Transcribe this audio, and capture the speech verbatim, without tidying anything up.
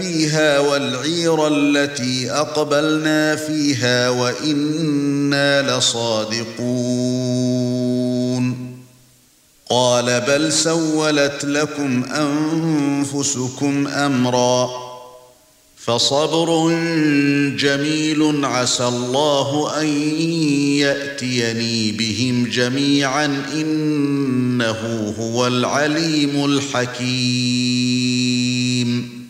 فيها والعير التي أقبلنا فيها وإنا لصادقون قال بل سولت لكم أنفسكم أمرا فصبر جميل عسى الله أن يأتيني بهم جميعا إنه هو العليم الحكيم